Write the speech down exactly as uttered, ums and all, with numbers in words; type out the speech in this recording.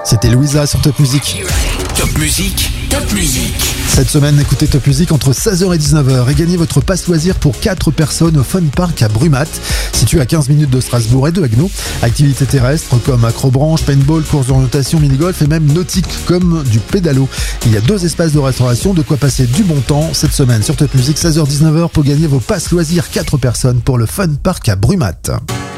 C'était Louisa sur Top Music. Top Music, Top Music. Cette semaine, écoutez Top Music entre seize heures et dix-neuf heures et gagnez votre passe loisir pour quatre personnes au Fun Park à Brumat, situé à quinze minutes de Strasbourg et de Haguenau. Activités terrestres comme acrobranche, paintball, course d'orientation, mini-golf et même nautique comme du pédalo. Il y a deux espaces de restauration, de quoi passer du bon temps cette semaine sur Top Music, seize heures dix-neuf heures pour gagner vos passes loisirs quatre personnes pour le Fun Park à Brumat.